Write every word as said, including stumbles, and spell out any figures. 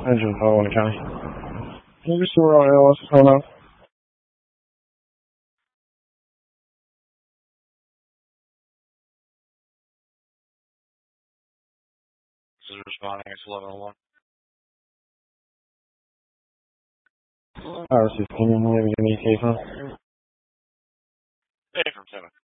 Engine Owen County. Can you see where on L S is going on? This is responding. It's eleven oh one. I received. Can you give me a case on? Hey, from Seven.